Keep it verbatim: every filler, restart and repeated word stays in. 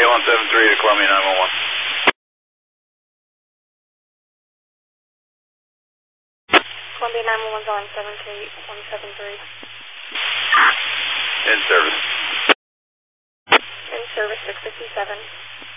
one seven three to Columbia nine one one. Columbia nine one one, Zone seven three one seven three. In service. In service six fifty-seven.